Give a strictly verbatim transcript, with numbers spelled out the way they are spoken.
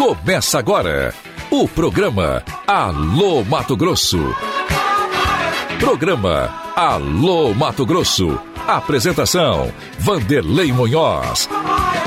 Começa agora o programa Alô Mato Grosso. Programa Alô Mato Grosso. Apresentação: Vanderlei Munhoz.